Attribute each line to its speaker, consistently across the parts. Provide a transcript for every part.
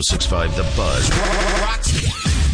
Speaker 1: 106.5 The Buzz.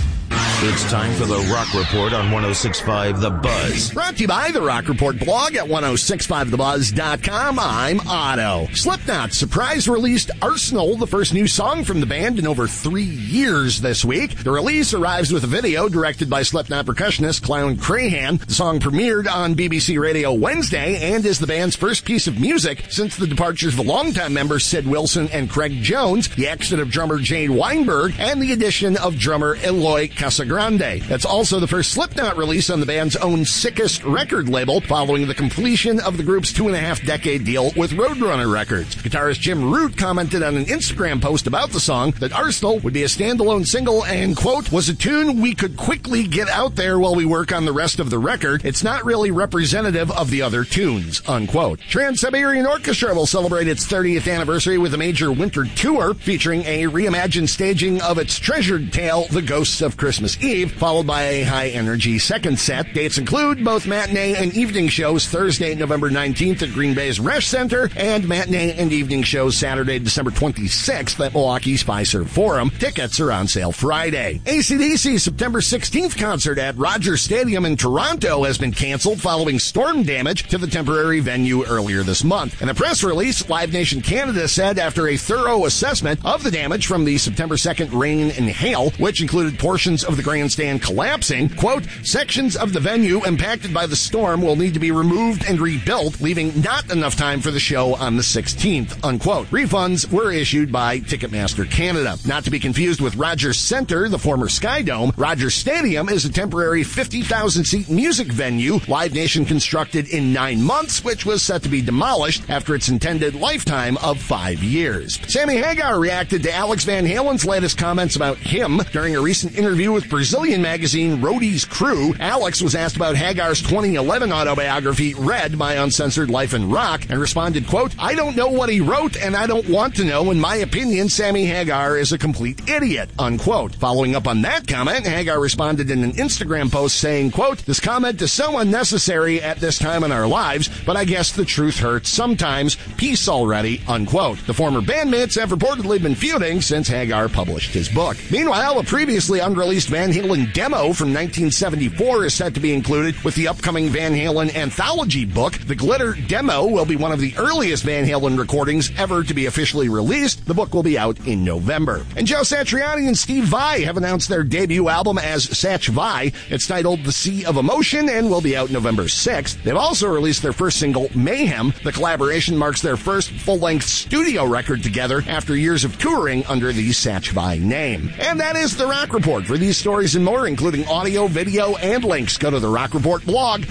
Speaker 1: It's time for the Rock Report on 106.5 The Buzz.
Speaker 2: Brought to you by the Rock Report blog at 1065thebuzz.com. I'm Otto. Slipknot surprise released Arsenal, the first new song from the band in over 3 years this week. The release arrives with a video directed by Slipknot percussionist Clown Crahan. The song premiered on BBC Radio Wednesday and is the band's first piece of music since the departures of longtime members Sid Wilson and Craig Jones, the exit of drummer Jay Weinberg, and the addition of drummer Eloy Casagrande. That's also the first Slipknot release on the band's own Sickest record label, following the completion of the group's 2.5-decade deal with Roadrunner Records. Guitarist Jim Root commented on an Instagram post about the song that Arsenal would be a standalone single and, quote, was a tune we could quickly get out there while we work on the rest of the record. It's not really representative of the other tunes, unquote. Trans-Siberian Orchestra will celebrate its 30th anniversary with a major winter tour featuring a reimagined staging of its treasured tale, The Ghosts of Christmas Eve, followed by a high-energy second set. Dates include both matinee and evening shows Thursday, November 19th at Green Bay's Resch Center, and matinee and evening shows Saturday, December 26th at Milwaukee's Fiserv Forum. Tickets are on sale Friday. AC/DC's September 16th concert at Rogers Stadium in Toronto has been canceled following storm damage to the temporary venue earlier this month. In a press release, Live Nation Canada said after a thorough assessment of the damage from the September 2nd rain and hail, which included portions of the grandstand collapsing, quote, sections of the venue impacted by the storm will need to be removed and rebuilt, leaving not enough time for the show on the 16th, unquote. Refunds were issued by Ticketmaster Canada. Not to be confused with Rogers Center, the former Sky Dome, Rogers Stadium is a temporary 50,000-seat music venue Live Nation constructed in 9 months, which was set to be demolished after its intended lifetime of 5 years. Sammy Hagar reacted to Alex Van Halen's latest comments about him during a recent interview with Brazilian magazine Roadie's Crew. Alex was asked about Hagar's 2011 autobiography, Red, My Uncensored Life in Rock, and responded, quote, I don't know what he wrote, and I don't want to know. In my opinion, Sammy Hagar is a complete idiot, unquote. Following up on that comment, Hagar responded in an Instagram post saying, quote, this comment is so unnecessary at this time in our lives, but I guess the truth hurts sometimes. Peace already, unquote. The former bandmates have reportedly been feuding since Hagar published his book. Meanwhile, a previously unreleased Van Halen demo from 1974 is set to be included with the upcoming Van Halen anthology book. The Glitter demo will be one of the earliest Van Halen recordings ever to be officially released. The book will be out in November. And Joe Satriani and Steve Vai have announced their debut album as Satch Vai. It's titled The Sea of Emotion and will be out November 6th. They've also released their first single, Mayhem. The collaboration marks their first full-length studio record together after years of touring under the Satch Vai name. And that is the Rock Report. For these stories and more, including audio, video, and links, go to the Rock Report blog,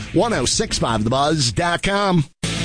Speaker 2: 1065thebuzz.com.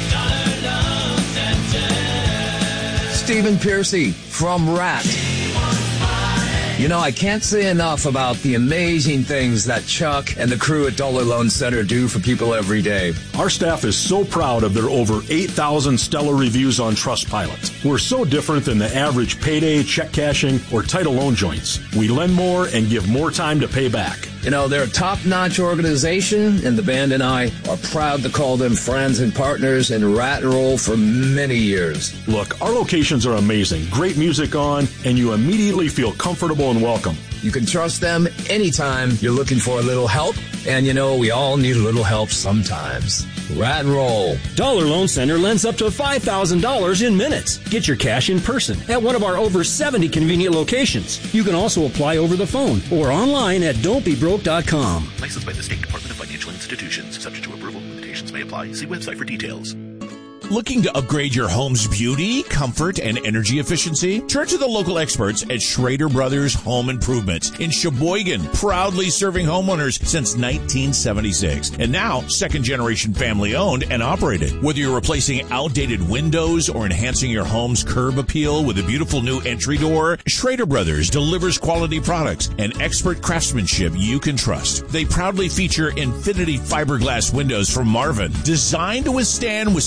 Speaker 3: Stephen Piercy from Rat. You know, I can't say enough about the amazing things that Chuck and the crew at Dollar Loan Center do for people every day.
Speaker 4: Our staff is so proud of their over 8,000 stellar reviews on Trustpilot. We're so different than the average payday, check cashing, or title loan joints. We lend more and give more time to pay back.
Speaker 3: You know, they're a top-notch organization, and the band and I are proud to call them friends and partners in Rat and Roll for many years.
Speaker 4: Look, our locations are amazing. Great music on, and you immediately feel comfortable and welcome.
Speaker 3: You can trust them anytime you're looking for a little help, and you know, we all need a little help sometimes. Rat and Roll.
Speaker 5: Dollar Loan Center lends up to $5,000 in minutes. Get your cash in person at one of our over 70 convenient locations. You can also apply over the phone or online at don'tbebroke.com.
Speaker 6: Licensed by the State Department of Financial Institutions. Subject to approval. Limitations may apply. See website for details.
Speaker 7: Looking to upgrade your home's beauty, comfort, and energy efficiency? Turn to the local experts at Schrader Brothers Home Improvement in Sheboygan, proudly serving homeowners since 1976. And now, second-generation family-owned and operated. Whether you're replacing outdated windows or enhancing your home's curb appeal with a beautiful new entry door, Schrader Brothers delivers quality products and expert craftsmanship you can trust. They proudly feature Infinity fiberglass windows from Marvin, designed to withstand Wisconsin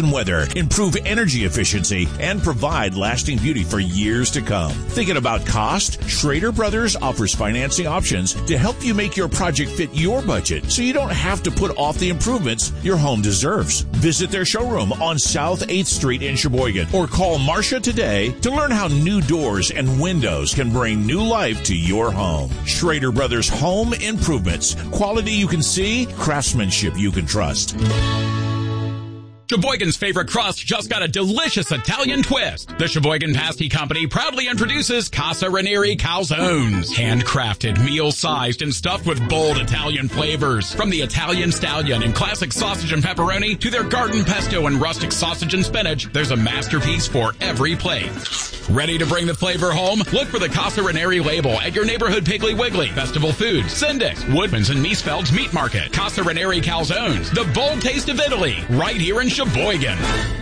Speaker 7: warm weather, improve energy efficiency, and provide lasting beauty for years to come. Thinking about cost? Schrader Brothers offers financing options to help you make your project fit your budget so you don't have to put off the improvements your home deserves. Visit their showroom on South 8th Street in Sheboygan or call Marcia today to learn how new doors and windows can bring new life to your home. Schrader Brothers Home Improvements. Quality you can see, craftsmanship you can trust.
Speaker 8: Sheboygan's favorite crust just got a delicious Italian twist. The Sheboygan Pasty Company proudly introduces Casa Ranieri Calzones. Handcrafted, meal-sized, and stuffed with bold Italian flavors. From the Italian Stallion and classic sausage and pepperoni to their garden pesto and rustic sausage and spinach, there's a masterpiece for every plate. Ready to bring the flavor home? Look for the Casa Ranieri label at your neighborhood Piggly Wiggly, Festival Foods, Syndex, Woodman's, and Miesfeld's Meat Market. Casa Ranieri Calzones, the bold taste of Italy, right here in Sheboygan.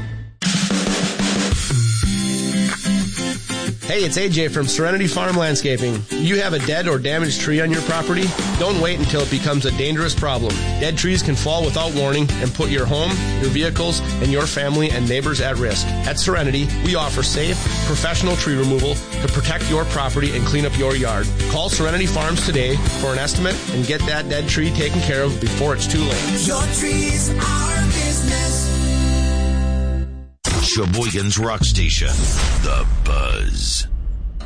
Speaker 9: Hey, it's AJ from Serenity Farm Landscaping. You have a dead or damaged tree on your property? Don't wait until it becomes a dangerous problem. Dead trees can fall without warning and put your home, your vehicles, and your family and neighbors at risk. At Serenity, we offer safe, professional tree removal to protect your property and clean up your yard. Call Serenity Farms today for an estimate and get that dead tree taken care of before it's too late.
Speaker 10: Your trees, our business.
Speaker 1: Sheboygan's Rock Station, The Buzz.